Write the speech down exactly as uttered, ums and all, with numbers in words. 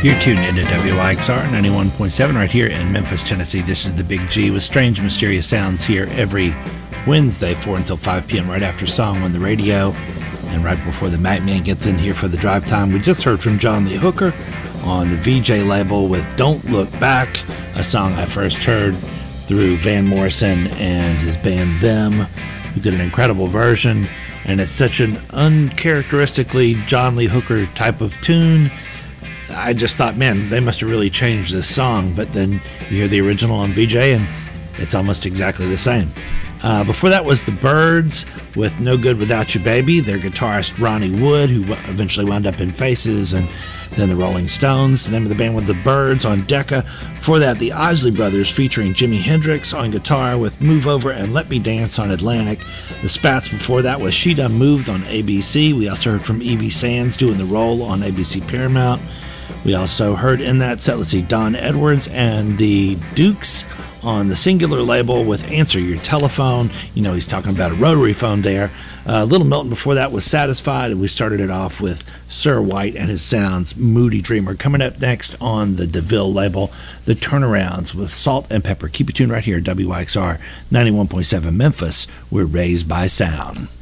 You're tuned into W I X R ninety-one point seven right here in Memphis, Tennessee. This is the Big G with strange, mysterious sounds here every Wednesday, four until five p.m. right after song on the radio and right before the Mac Man gets in here for the drive time. We just heard from John Lee Hooker on the V J label with Don't Look Back, a song I first heard through Van Morrison and his band Them, who did an incredible version. And it's such an uncharacteristically John Lee Hooker type of tune. I just thought, man, they must have really changed this song. But then you hear the original on V J, and it's almost exactly the same. Uh, before that was the Byrds with No Good Without You Baby, their guitarist Ronnie Wood, who eventually wound up in Faces, and then the Rolling Stones. The name of the band was the Byrds on Decca. Before that, the Isley Brothers featuring Jimi Hendrix on guitar with Move Over and Let Me Dance on Atlantic. The Spats before that was She Done Moved on A B C. We also heard from Evie Sands doing the role on A B C Paramount. We also heard in that set, let's see, Don Edwards and the Dukes on the Singular label with Answer Your Telephone. You know, he's talking about a rotary phone there. Uh, Little Milton before that was Satisfied, and we started it off with Sir White and his sounds, Moody Dreamer. Coming up next on the DeVille label, the Turnarounds with Salt and Pepper. Keep it tuned right here at W I X R ninety-one point seven Memphis. We're raised by sound.